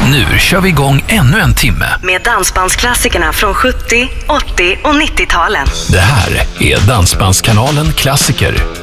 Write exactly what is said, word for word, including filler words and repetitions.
Nu kör vi igång ännu en timme med dansbandsklassikerna från sjuttio, åttio och nittio-talen. Det här är Dansbandskanalen Klassiker